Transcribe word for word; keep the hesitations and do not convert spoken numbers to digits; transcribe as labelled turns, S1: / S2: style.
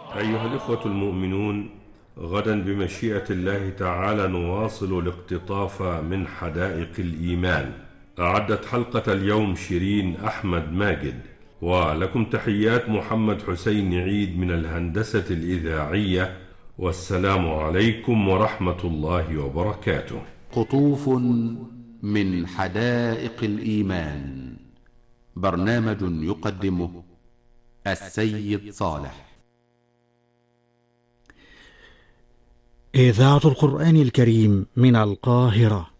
S1: أيها الإخوة المؤمنون، غدا بمشيئة الله تعالى نواصل الاقتطاف من حدائق الإيمان. أعدت حلقة اليوم شيرين أحمد ماجد، ولكم تحيات محمد حسين عيد من الهندسة الإذاعية، والسلام عليكم ورحمة الله وبركاته.
S2: قطوف من حدائق الإيمان، برنامج يقدمه السيد صالح.
S3: إذاعة القرآن الكريم من القاهرة.